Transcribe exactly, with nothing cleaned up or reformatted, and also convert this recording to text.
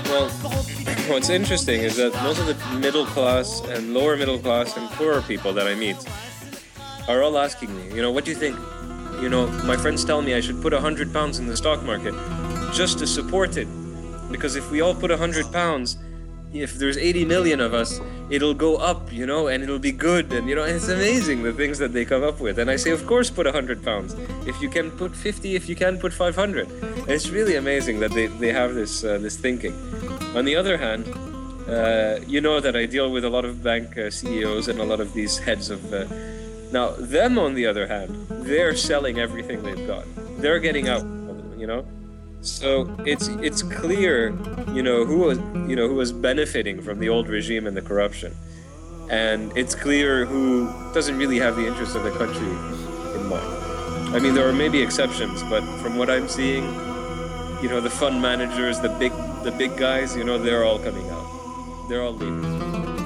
Well, what's interesting is that most of the middle class and lower middle class and poorer people that I meet are all asking me, you know, what do you think? You know, my friends tell me I should put a hundred pounds in the stock market just to support it. Because if we all put a hundred pounds, if there's eighty million of us, it'll go up, you know, and it'll be good. And, you know, it's amazing the things that they come up with. And I say, of course, put a hundred pounds. If you can put fifty, if you can put five hundred. And it's really amazing that they, they have this, uh, this thinking. On the other hand, uh, you know that I deal with a lot of bank uh, C E Os and a lot of these heads of... Uh, now, them, on the other hand, they're selling everything they've got. They're getting out, you know? So it's it's clear, you know, who was you know who was benefiting from the old regime and the corruption, and it's clear who doesn't really have the interests of the country in mind. I mean, there are maybe exceptions, but from what I'm seeing, you know, the fund managers, the big the big guys, you know, they're all coming out. They're all leaving.